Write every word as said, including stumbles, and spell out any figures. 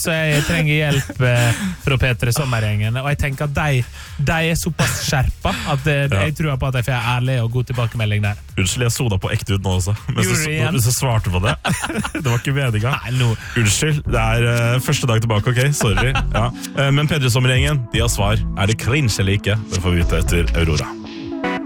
så jeg trenger hjelp eh, fra Peter Sommergjengen, og jeg tenker at de, de er såpass skjerpa at eh, Ja. jeg tror på at jeg får ærlig og god tilbakemelding der. Unnskyld, jeg soda på ekte ut nå også. Men Gjorde så, du det igjen? så svarte på det. Det var ikke meninga. Nei, nå. Unnskyld, det er eh, første dag tilbake, ok? Sorry. Ja. Eh, men Pedre Sommergjengen, de har svar. Er det cringe eller ikke? Det får vi vite etter Aurora.